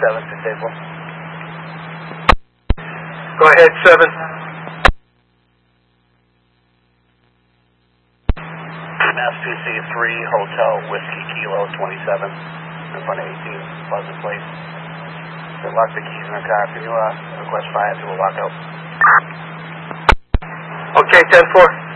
7 to table. Go ahead, 7. Mass PC 3, Hotel Whiskey Kilo 27, in front of 18 Pleasant Place. They locked the keys in their car. Can you request fire to a walkout? Okay, 10-4.